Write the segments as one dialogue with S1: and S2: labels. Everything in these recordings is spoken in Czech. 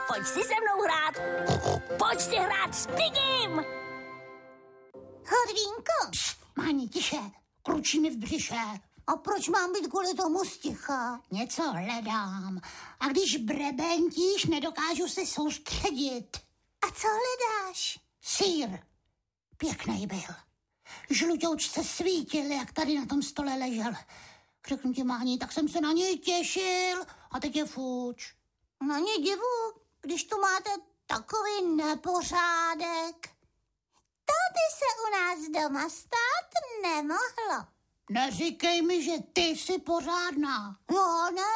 S1: Pojď si se mnou hrát. Pojď si hrát s Pigim.
S2: Horvínko.
S3: Máni, tiše, kručí mi v břiše.
S2: A proč mám být kvůli tomu sticha?
S3: Něco hledám. A když brebentíš, nedokážu se soustředit.
S2: A co hledáš?
S3: Sýr. Pěkný byl. Žlutoučce svítil, jak tady na tom stole ležel. Řeknu ti, Máni, tak jsem se na něj těšil a teď je fuč.
S2: Na ně divu, když tu máte takový nepořádek. To by se u nás doma stát nemohlo.
S3: Neříkej mi, že ty jsi pořádná.
S2: Jo, ne?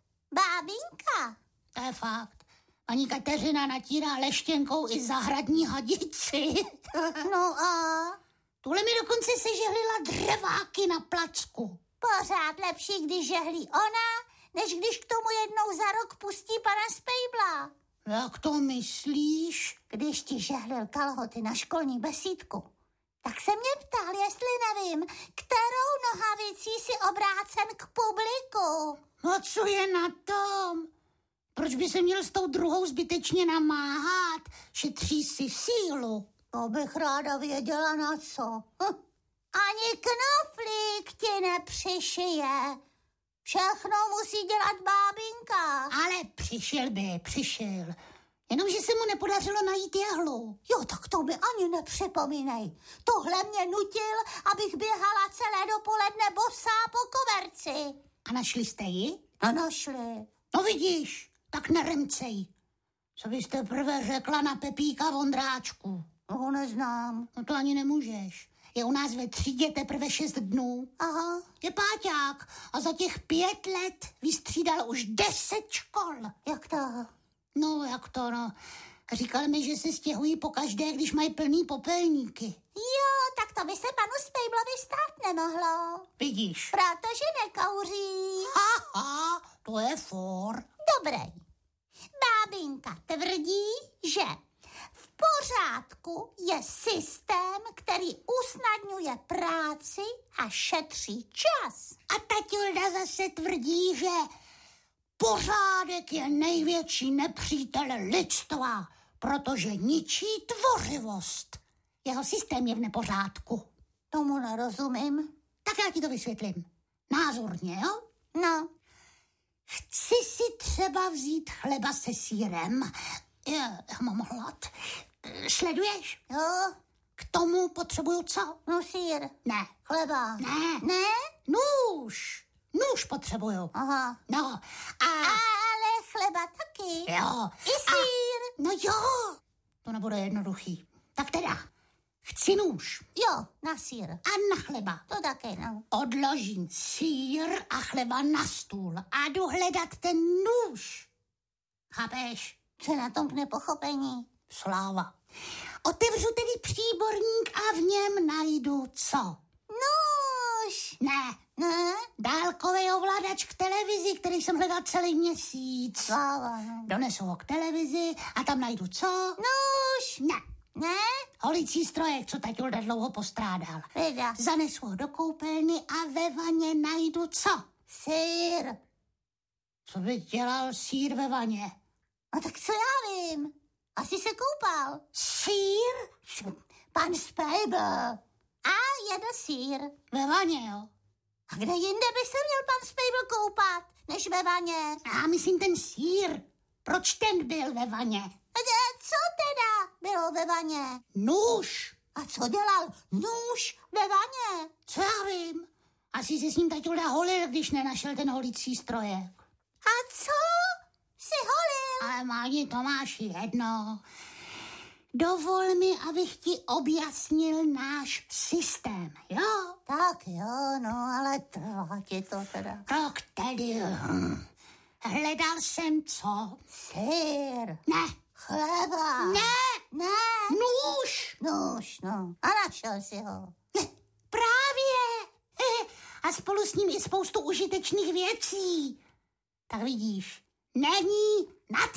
S2: Bábinka.
S3: To je fakt. Paní Kateřina natírá leštěnkou i zahradní hadici.
S2: No a?
S3: Tuhle mi dokonce sežehlila dřeváky na placku.
S2: Pořád lepší, když žehlí ona, než když k tomu jednou za rok pustí pana Spejbla.
S3: Jak to myslíš?
S2: Když ti žehlil kalhoty na školní besídku, tak se mě ptal, jestli nevím, kterou nohavicí si obrácen k publiku.
S3: No co je na tom? Proč by se měl s tou druhou zbytečně namáhat? Šetří si sílu.
S2: To bych ráda věděla na co. Ani knoflík ti nepřišije. Všechno musí dělat bábinka.
S3: Ale přišel. Jenomže se mu nepodařilo najít jehlu.
S2: Jo, tak to mi ani nepřipomínej. Tohle mě nutil, abych běhala celé dopoledne bosá po koberci.
S3: A našli jste ji?
S2: Nenašli.
S3: No vidíš, tak neremcej. Co byste prvé řekla na Pepíka Vondráčku?
S2: Ho neznám.
S3: No to ani nemůžeš. Je u nás ve třídě teprve 6 dnů.
S2: Aha.
S3: Je páťák a za těch 5 let vystřídal už 10 škol.
S2: Jak to?
S3: No, jak to, no. Říkal mi, že se stěhují pokaždé, když mají plný popelníky.
S2: Jo, tak to by se panu Spejblovi stát nemohlo.
S3: Vidíš.
S2: Protože nekouří.
S3: Haha, to je for.
S2: Dobrý. Bábinka tvrdí, že v pořádku je systém, který usnadňuje práci a šetří čas.
S3: A taťulda zase tvrdí, že pořádek je největší nepřítel lidstva, protože ničí tvořivost. Jeho systém je v nepořádku.
S2: Tomu nerozumím.
S3: Tak já ti to vysvětlím. Názorně, jo?
S2: No.
S3: Chci si třeba vzít chleba se sýrem. Já mám hlad. Sleduješ?
S2: Jo.
S3: K tomu potřebuju co?
S2: No sýr.
S3: Ne.
S2: Chleba.
S3: Ne.
S2: Ne?
S3: Nůž. Nůž potřebuju.
S2: Aha.
S3: No.
S2: Ale chleba taky.
S3: Jo.
S2: I sýr.
S3: No jo. To nebude jednoduchý. Tak teda. Chci nůž.
S2: Jo, na sýr.
S3: A na chleba.
S2: To taky, no.
S3: Odložím sýr a chleba na stůl a jdu hledat ten nůž. Chápeš?
S2: Co na tom k nepochopení?
S3: Sláva. Otevřu tedy příborník a v něm najdu co?
S2: Nůž.
S3: Ne.
S2: Ne?
S3: Dálkový ovladač k televizi, který jsem hledal celý měsíc.
S2: Sláva, no.
S3: Donesu ho k televizi a tam najdu co?
S2: Nůž.
S3: Ne.
S2: Ne?
S3: Holicí strojek, co taťulda dlouho postrádal.
S2: Vida.
S3: Zanesu ho do koupelny a ve vaně najdu co?
S2: Sýr.
S3: Co by dělal sýr ve vaně?
S2: No tak co já vím? Asi se koupal.
S3: Sýr?
S2: Pan Spejbl. A jedl sýr.
S3: Ve vaně, jo.
S2: A kde jinde by se měl pan Spejbl koupat, než ve vaně?
S3: Já myslím ten sýr. Proč ten byl ve vaně?
S2: Co teda bylo ve vaně?
S3: Nůž.
S2: A co dělal nůž ve vaně?
S3: Co já vím? Asi se s ním taťulda holil, když nenašel ten holicí strojek.
S2: A co si holil?
S3: Ale Máni, to máš jedno. Dovol mi, abych ti objasnil náš systém, jo?
S2: Tak jo, no, ale trvá ti to teda.
S3: Tak tedy, hledal jsem co?
S2: Sýr.
S3: Ne.
S2: Chleba.
S3: Ne.
S2: Ne.
S3: Nůž.
S2: Nůž, no. A našel si ho.
S3: Ne. Právě. A spolu s ním i spoustu užitečných věcí. Tak vidíš, není nad